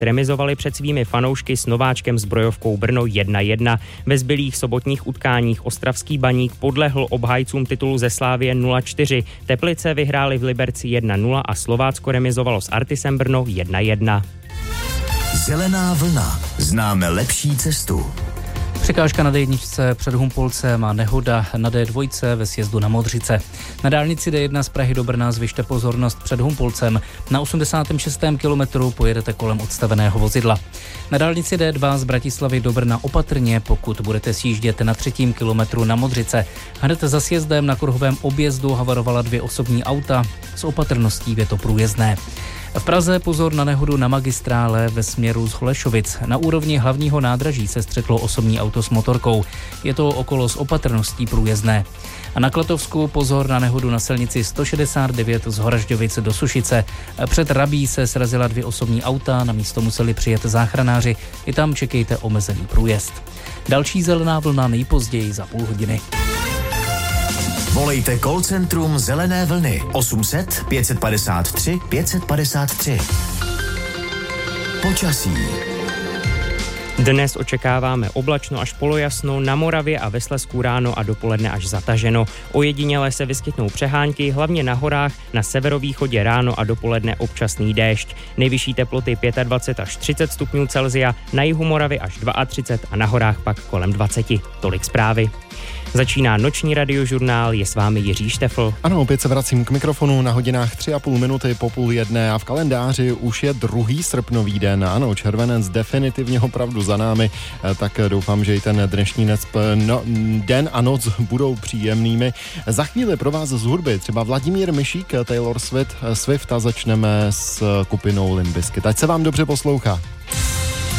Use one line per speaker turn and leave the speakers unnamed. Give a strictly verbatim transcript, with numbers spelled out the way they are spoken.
remizovali před svými fanoušky s nováčkem Zbrojovkou Brno jedna jedna. Ve zbylých sobotních utkáních ostravský Baník podlehl obhájcům titulu ze Slávie nula čtyři. Teplice vyhráli v Liberci jedna nula a Slovácko remizovalo s Artisem Brno jedna jedna.
Zelená vlna. Známe lepší cestu.
Překážka na dé jedna před Humpolcem a nehoda na dé dva ve sjezdu na Modřice. Na dálnici dé jedna z Prahy do Brna zvyšte pozornost před Humpolcem. Na osmdesátém šestém kilometru pojedete kolem odstaveného vozidla. Na dálnici dé dva z Bratislavy do Brna opatrně, pokud budete sjíždět na třetím kilometru na Modřice. Hned za sjezdem na kruhovém objezdu havarovala dvě osobní auta. S opatrností je to průjezdné. V Praze pozor na nehodu na magistrále ve směru z Holešovic. Na úrovni hlavního nádraží se střetlo osobní auto s motorkou. Je to okolo s opatrností průjezdné. A na Klatovsku pozor na nehodu na silnici sto šedesát devět z Horažďovic do Sušice. Před Rabí se srazila dvě osobní auta, na místo museli přijet záchranáři. I tam čekejte omezený průjezd. Další zelená vlna nejpozději za půl hodiny.
Volejte call centrum Zelené vlny osm set pět padesát tři pět padesát tři. Počasí.
Dnes očekáváme oblačno až polojasno, na Moravě a ve Slezsku ráno a dopoledne až zataženo. Ojediněle se vyskytnou přehánky, hlavně na horách, na severovýchodě ráno a dopoledne občasný déšť. Nejvyšší teploty dvacet pět až třicet stupňů Celsia, na jihu Moravy až třicet dva a na horách pak kolem dvacet. Tolik zprávy. Začíná noční radiožurnál, je s vámi Jiří Štefl.
Ano, opět se vracím k mikrofonu na hodinách tři a půl minuty po půl jedné a v kalendáři už je druhý srpnový den. Ano, červenec definitivně opravdu za námi, tak doufám, že i ten dnešní necp, no, den a noc budou příjemnými. Za chvíli pro vás z hudby třeba Vladimír Myšík, Taylor Swift, Swift a začneme s kupinou Limp Bizkit. Ať se vám dobře poslouchá.